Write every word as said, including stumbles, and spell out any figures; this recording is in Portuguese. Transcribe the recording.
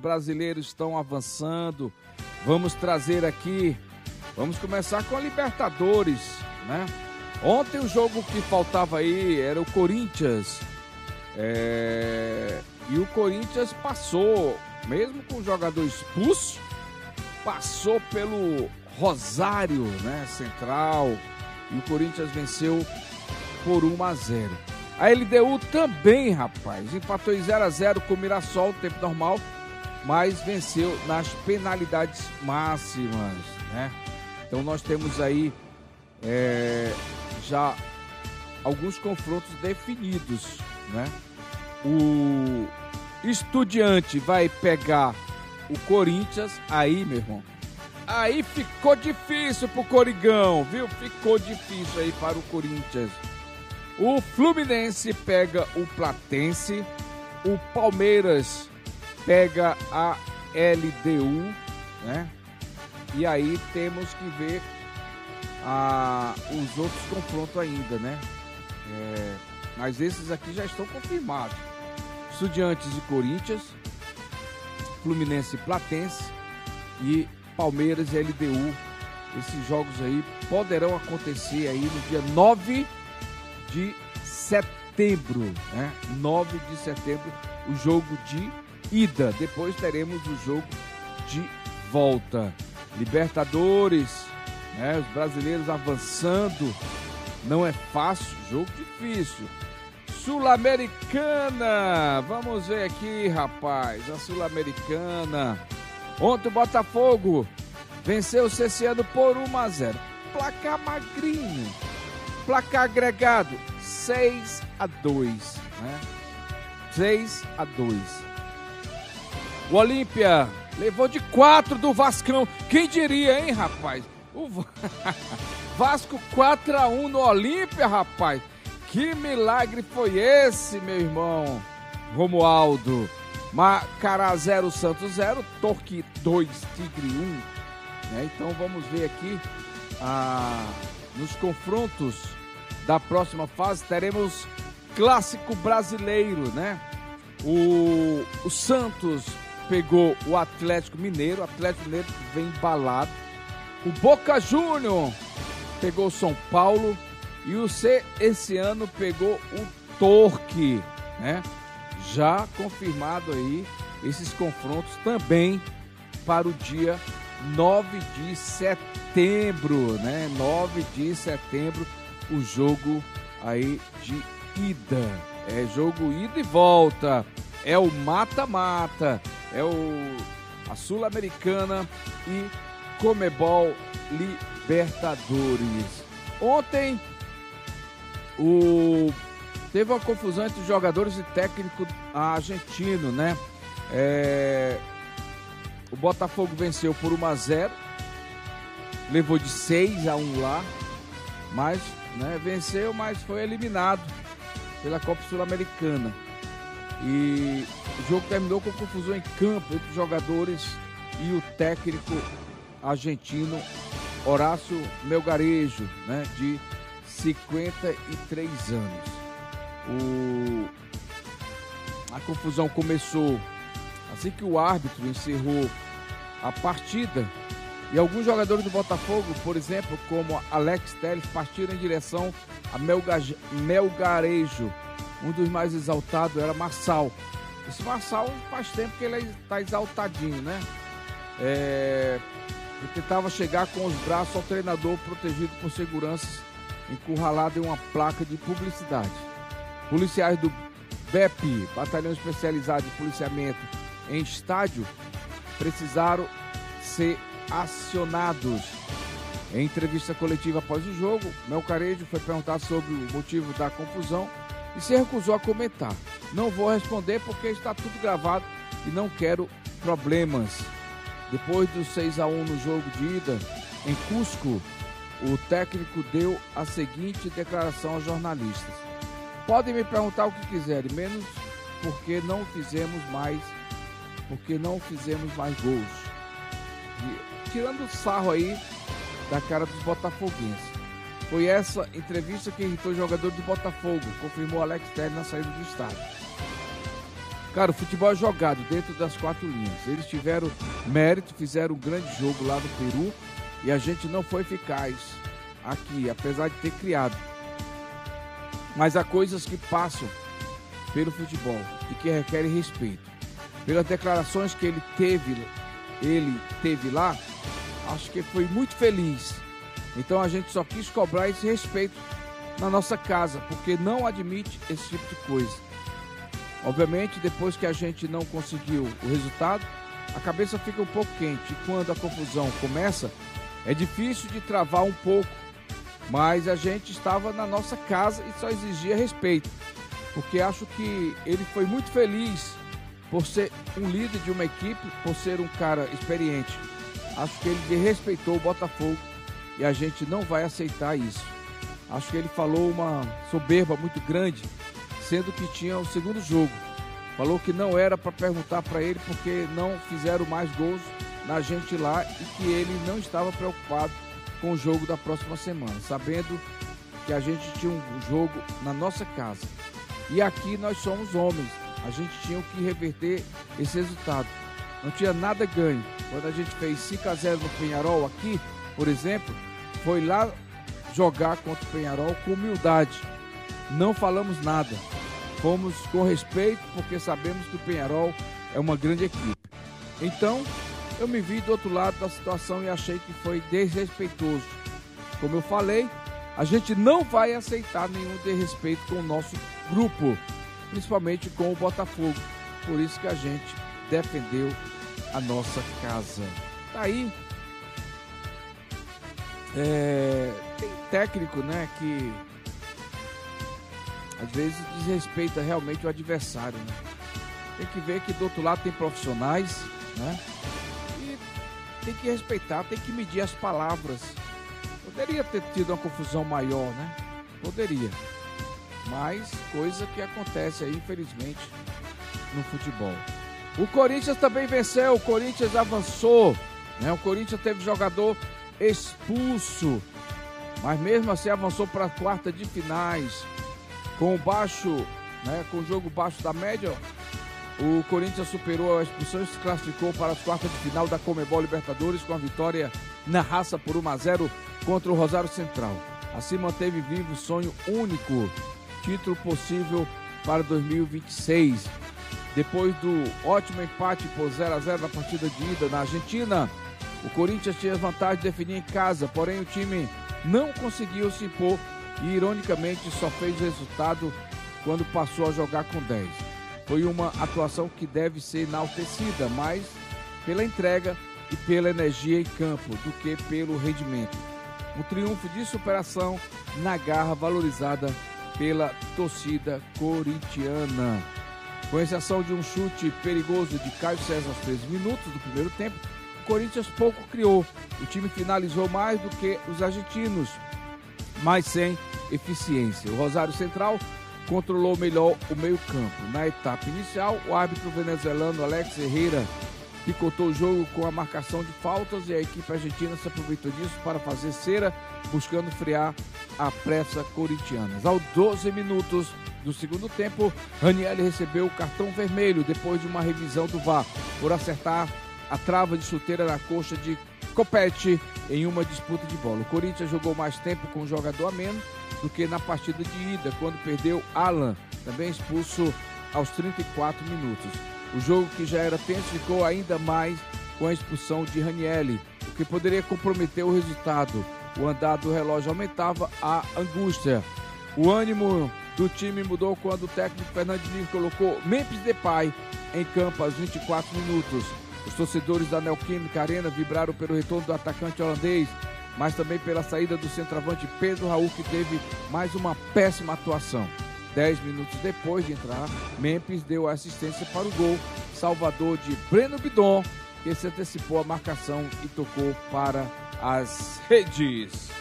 brasileiros estão avançando. Vamos trazer aqui, vamos começar com a Libertadores, né? Ontem o jogo que faltava aí era o Corinthians. É... E o Corinthians passou, mesmo com o jogador expulso, passou pelo Rosário, né, Central, e o Corinthians venceu por um a zero. A L D U também, rapaz, empatou em zero a zero com o Mirassol, tempo normal, mas venceu nas penalidades máximas, né? Então nós temos aí é, já alguns confrontos definidos, né? O Estudiante vai pegar o Corinthians, aí, meu irmão, aí ficou difícil pro Corigão, viu? Ficou difícil aí para o Corinthians. O Fluminense pega o Platense, o Palmeiras pega a L D U, né? E aí temos que ver a, os outros confrontos ainda, né? É, mas esses aqui já estão confirmados. Estudiantes e Corinthians, Fluminense e Platense e Palmeiras e L D U. Esses jogos aí poderão acontecer aí no dia nove de setembro, né? nove de setembro, o jogo de ida. Depois teremos o jogo de volta. Libertadores, né? Os brasileiros avançando. Não é fácil, jogo difícil. Sul-Americana, vamos ver aqui, rapaz, a Sul-Americana. Ontem o Botafogo venceu o C C ano por um a zero. Placar magrinho, placar agregado seis a dois, né? seis a dois. O Olímpia levou de quatro do Vascão. Quem diria, hein, rapaz? O Vasco quatro a um no Olímpia, rapaz. Que milagre foi esse, meu irmão? Romualdo. Macará zero, Santos zero, Torque dois, Tigre um. Né? Então vamos ver aqui ah, nos confrontos da próxima fase. Teremos clássico brasileiro, né? O, o Santos pegou o Atlético Mineiro. O Atlético Mineiro vem embalado. O Boca Júnior pegou o São Paulo. E o C esse ano pegou o Torque, né? Já confirmado aí esses confrontos também para o dia nove de setembro, né? nove de setembro, o jogo aí de ida. É jogo ida e volta. É o mata-mata. É o a Sul-Americana e Comebol Libertadores. Ontem O... teve uma confusão entre os jogadores e técnico argentino, né? É... O Botafogo venceu por um a zero, levou de seis a um lá, mas, né, venceu, mas foi eliminado pela Copa Sul-Americana. E o jogo terminou com confusão em campo entre os jogadores e o técnico argentino Horácio Melgarejo, né, de cinquenta e três anos. O... A confusão começou assim que o árbitro encerrou a partida e alguns jogadores do Botafogo, por exemplo, como Alex Telles, partiram em direção a Melga... Melgarejo. Um dos mais exaltados era Marçal. Esse Marçal faz tempo que ele está exaltadinho, né? É... Ele tentava chegar com os braços ao treinador protegido por seguranças, encurralado em uma placa de publicidade. Policiais do B E P, Batalhão Especializado de Policiamento em Estádio, precisaram ser acionados. Em entrevista coletiva após o jogo, Melgarejo foi perguntado sobre o motivo da confusão e se recusou a comentar. Não vou responder porque está tudo gravado e não quero problemas. Depois do seis a um no jogo de ida em Cusco, o técnico deu a seguinte declaração aos jornalistas: podem me perguntar o que quiserem, menos porque não fizemos mais, porque não fizemos mais gols. E, tirando o sarro aí da cara dos botafoguenses. Foi essa entrevista que irritou o jogador do Botafogo, confirmou Alex Telles na saída do estádio. Cara, o futebol é jogado dentro das quatro linhas. Eles tiveram mérito, fizeram um grande jogo lá no Peru e a gente não foi eficaz aqui, apesar de ter criado. Mas há coisas que passam pelo futebol e que requerem respeito. Pelas declarações que ele teve, ele teve lá, acho que foi muito feliz. Então a gente só quis cobrar esse respeito na nossa casa, porque não admite esse tipo de coisa. Obviamente, depois que a gente não conseguiu o resultado, a cabeça fica um pouco quente. E quando a confusão começa, é difícil de travar um pouco. Mas a gente estava na nossa casa e só exigia respeito. Porque acho que ele foi muito feliz por ser um líder de uma equipe, por ser um cara experiente. Acho que ele respeitou o Botafogo e a gente não vai aceitar isso. Acho que ele falou uma soberba muito grande, sendo que tinha o segundo jogo. Falou que não era para perguntar para ele porque não fizeram mais gols na gente lá e que ele não estava preocupado com o jogo da próxima semana, sabendo que a gente tinha um jogo na nossa casa. E aqui nós somos homens, a gente tinha que reverter esse resultado. Não tinha nada ganho. Quando a gente fez cinco a zero no Peñarol aqui, por exemplo, foi lá jogar contra o Peñarol com humildade. Não falamos nada. Fomos com respeito porque sabemos que o Peñarol é uma grande equipe. Então, eu me vi do outro lado da situação e achei que foi desrespeitoso. Como eu falei, a gente não vai aceitar nenhum desrespeito com o nosso grupo, principalmente com o Botafogo. Por isso que a gente defendeu a nossa casa. Daí, é, tem técnico, né, que às vezes desrespeita realmente o adversário, né? Tem que ver que do outro lado tem profissionais, né? E tem que respeitar, tem que medir as palavras. Poderia ter tido uma confusão maior, né? Poderia. Mas coisa que acontece aí, infelizmente, no futebol. O Corinthians também venceu, o Corinthians avançou, né? O Corinthians teve jogador expulso, mas mesmo assim avançou para a quarta de finais. Com o baixo, né, com o jogo baixo da média, o Corinthians superou a expulsão e se classificou para as quartas de final da Conmebol Libertadores com a vitória na raça por um a zero contra o Rosário Central. Assim manteve vivo o sonho único, título possível para dois mil e vinte e seis. Depois do ótimo empate por zero a zero na partida de ida na Argentina, o Corinthians tinha vantagem de definir em casa, porém o time não conseguiu se impor e, ironicamente, só fez o resultado quando passou a jogar com dez. Foi uma atuação que deve ser enaltecida, mais pela entrega e pela energia em campo do que pelo rendimento. Um triunfo de superação na garra valorizada pela torcida corintiana. Com exceção de um chute perigoso de Caio César aos treze minutos do primeiro tempo, o Corinthians pouco criou. O time finalizou mais do que os argentinos, mas sem eficiência. O Rosário Central controlou melhor o meio-campo. Na etapa inicial, o árbitro venezuelano Alex Herrera picotou o jogo com a marcação de faltas e a equipe argentina se aproveitou disso para fazer cera, buscando frear a pressa corintiana. Aos doze minutos do segundo tempo, Ranieri recebeu o cartão vermelho depois de uma revisão do V A R por acertar a trava de chuteira na coxa de Copete em uma disputa de bola. O Corinthians jogou mais tempo com um jogador a menos do que na partida de ida, quando perdeu Alan, também expulso aos trinta e quatro minutos. O jogo, que já era tenso, ficou ainda mais com a expulsão de Ranieri, o que poderia comprometer o resultado. O andar do relógio aumentava a angústia. O ânimo do time mudou quando o técnico Fernando Diniz colocou Memphis Depay em campo aos vinte e quatro minutos. Os torcedores da Neoquímica Arena vibraram pelo retorno do atacante holandês, mas também pela saída do centroavante Pedro Raul, que teve mais uma péssima atuação. Dez minutos depois de entrar, Memphis deu a assistência para o gol salvador de Breno Bidon, que se antecipou a marcação e tocou para as redes.